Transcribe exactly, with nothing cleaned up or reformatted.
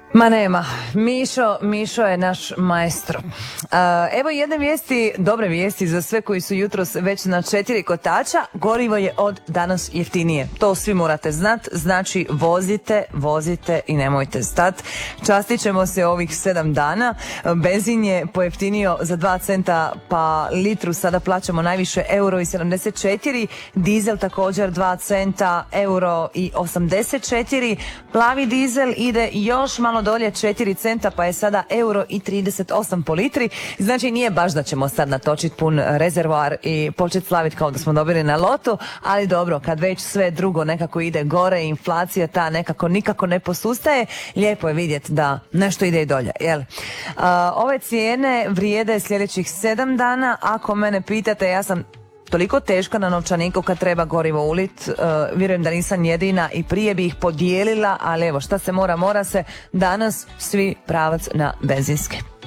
Ma nema, Mišo, Mišo je naš maestro. Uh, evo jedne vijesti, dobre vijesti za sve koji su jutros već na četiri kotača. Gorivo je od danas jeftinije. To svi morate znat, znači vozite, vozite i nemojte stat. Častit ćemo se ovih sedam dana. Benzin je pojeftinio za dva centa pa litru, sada plaćamo najviše euro i sedamdeset četiri. Dizel također dva centa, euro i osamdeset četiri. Plavi dizel ide još malo dolje četiri centa pa je sada euro i trideset osam po litri. Znači nije baš da ćemo sad natočiti pun rezervoar i početi slaviti kao da smo dobili na lotu, ali dobro, kad već sve drugo nekako ide gore, inflacija ta nekako nikako ne posustaje, lijepo je vidjeti da nešto ide i dolje, jel? A, ove cijene vrijede sljedećih sedam dana. Ako mene pitate, ja sam toliko teška na novčaniku kad treba gorivo ulit, uh, vjerujem da nisam jedina i prije bi ih podijelila, ali evo šta se mora, mora se. Danas svi pravac na benzinske.